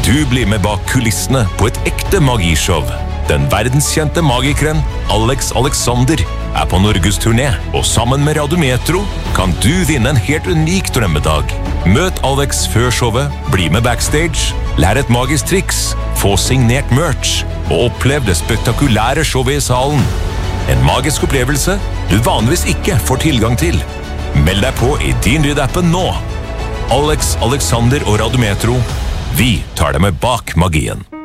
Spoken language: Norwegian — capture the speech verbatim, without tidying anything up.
du blir med bak kulissene på et ekte magishow. Den verdenskjente magikeren Alex Alexander er på Norges turné, og sammen med Radiometro kan du vinne en helt unik drømmedag. Møt Alex før showet, bli med backstage, lær et magisk triks, få signert merch og opplev det spektakulære showet i salen. En magisk opplevelse du vanligvis ikke får tilgang til. Meld deg på i din Lyd-appen nå. Alex Alexander og Radiometro, vi tar deg med bak magien.